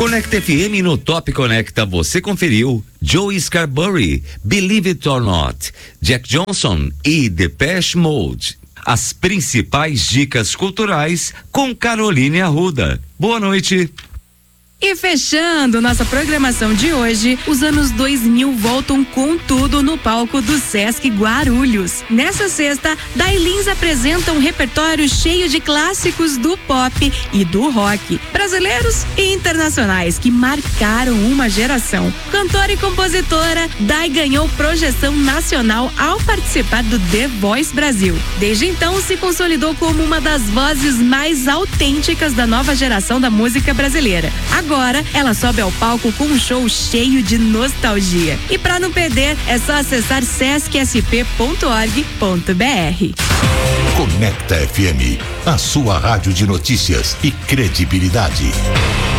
Conecta FM no Top Conecta você conferiu Joe Scarbury, Believe It or Not, Jack Johnson e Depeche Mode. As principais dicas culturais com Caroline Arruda. Boa noite. E fechando nossa programação de hoje, os anos 2000 voltam com tudo no palco do Sesc Guarulhos. Nessa sexta, Dailins apresenta um repertório cheio de clássicos do pop e do rock, brasileiros e internacionais, que marcaram uma geração. Cantora e compositora, Dai ganhou projeção nacional ao participar do The Voice Brasil. Desde então, se consolidou como uma das vozes mais autênticas da nova geração da música brasileira. Agora, ela sobe ao palco com um show cheio de nostalgia. E para não perder, é só acessar sescsp.org.br. Conecta FM, a sua rádio de notícias e credibilidade.